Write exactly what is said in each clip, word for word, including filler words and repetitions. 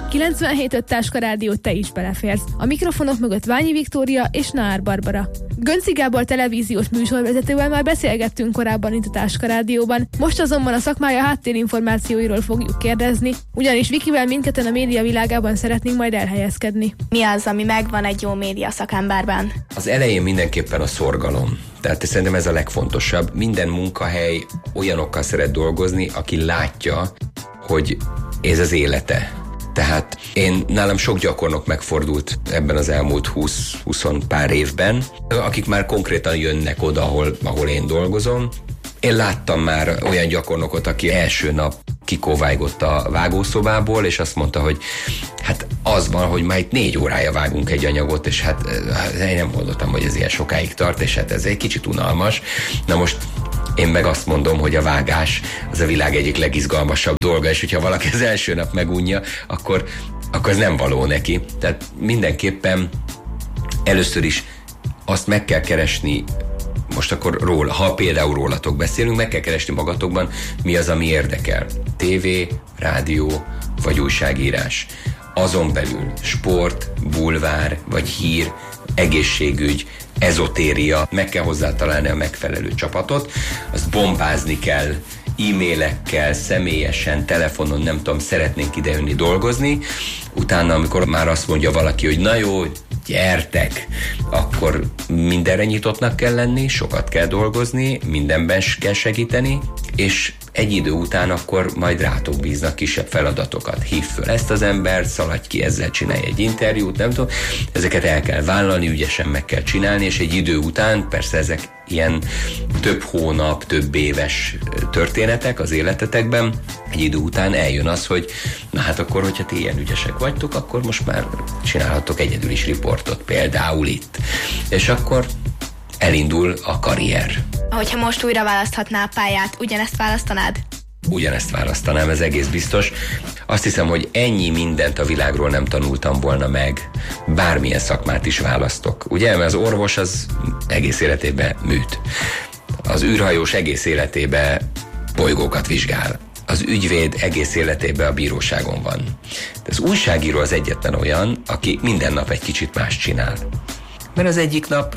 kilencvenhét öt Táska Rádió, te is beleférsz. A mikrofonok mögött Ványi Viktória és Nár Barbara. Gönci Gábor televíziós műsorvezetővel már beszélgettünk korábban itt a Táska Rádióban, most azonban a szakmája háttérinformációiról fogjuk kérdezni, ugyanis Vikivel mindketten a média világában szeretnénk majd elhelyezkedni. Mi az, ami megvan egy jó média szakemberben? Az elején mindenképpen a szorgalom. Tehát szerintem ez a legfontosabb. Minden munkahely olyanokkal szeret dolgozni, aki látja, hogy ez az élete. Tehát én, nálam sok gyakornok megfordult ebben az elmúlt húsz-húsz pár évben, akik már konkrétan jönnek oda, ahol, ahol én dolgozom. Én láttam már olyan gyakornokot, aki első nap kikóvájgott a vágószobából, és azt mondta, hogy hát az van, hogy már itt négy órája vágunk egy anyagot, és hát én nem gondoltam, hogy ez ilyen sokáig tart, és hát ez egy kicsit unalmas. Na most én meg azt mondom, hogy a vágás az a világ egyik legizgalmasabb dolga, és hogyha valaki az első nap megunja, akkor, akkor ez nem való neki. Tehát mindenképpen először is azt meg kell keresni, most akkor róla, ha például rólatok beszélünk, meg kell keresni magatokban, mi az, ami érdekel. Tévé, rádió vagy újságírás. Azon belül sport, bulvár vagy hír, egészségügy, ezotéria, meg kell hozzá találni a megfelelő csapatot, azt bombázni kell, e-mailekkel, személyesen, telefonon, nem tudom, szeretnénk idejönni dolgozni, utána, amikor már azt mondja valaki, hogy na jó, gyertek, akkor mindenre nyitottnak kell lenni, sokat kell dolgozni, mindenben kell segíteni, és egy idő után akkor majd rátok bíznak kisebb feladatokat. Hív föl ezt az embert, szaladj ki, ezzel csinálj egy interjút, nem tudom. Ezeket el kell vállalni, ügyesen meg kell csinálni, és egy idő után, persze ezek ilyen több hónap, több éves történetek az életetekben, egy idő után eljön az, hogy na hát akkor, hogyha ti ilyen ügyesek vagytok, akkor most már csinálhatok egyedül is riportot, például itt. És akkor elindul a karrier. Hogyha most újra választhatnál a pályát, ugyanezt választanád? Ugyanezt választanám, ez egész biztos. Azt hiszem, hogy ennyi mindent a világról nem tanultam volna meg, bármilyen szakmát is választok. Ugye, mert az orvos az egész életében műt. Az űrhajós egész életében bolygókat vizsgál. Az ügyvéd egész életében a bíróságon van. De az újságíró az egyetlen olyan, aki minden nap egy kicsit más csinál. Mert az egyik nap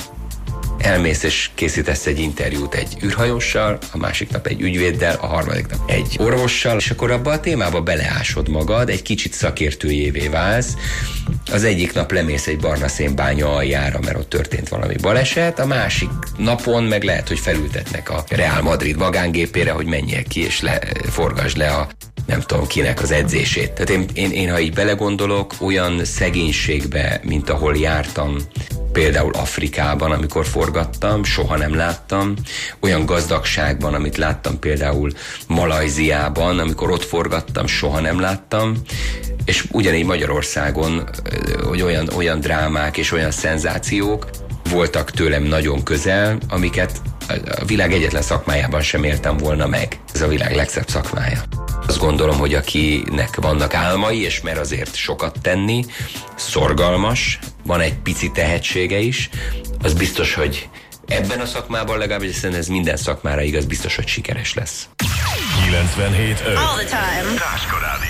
elmész és készítesz egy interjút egy űrhajóssal, a másik nap egy ügyvéddel, a harmadik nap egy orvossal, és akkor abba a témába beleásod magad, egy kicsit szakértőjévé válsz. Az egyik nap lemész egy barna szénbánya aljára, mert ott történt valami baleset, a másik napon meg lehet, hogy felültetnek a Real Madrid magángépére, hogy menjél ki és le, forgasd le a nem tudom kinek az edzését. Tehát én, én, én, ha így belegondolok, olyan szegénységbe, mint ahol jártam, például Afrikában, amikor forgattam, soha nem láttam. Olyan gazdagságban, amit láttam például Malajziában, amikor ott forgattam, soha nem láttam. És ugyanígy Magyarországon, hogy olyan, olyan drámák és olyan szenzációk voltak tőlem nagyon közel, amiket a világ egyetlen szakmájában sem éltem volna meg. Ez a világ legszebb szakmája. Azt gondolom, hogy akinek vannak álmai, és mer azért sokat tenni, szorgalmas, van egy pici tehetsége is, az biztos, hogy ebben a szakmában legalábbis, hiszen ez minden szakmára igaz, biztos, hogy sikeres lesz. kilencvenhét öt All the time. Táska Rádió.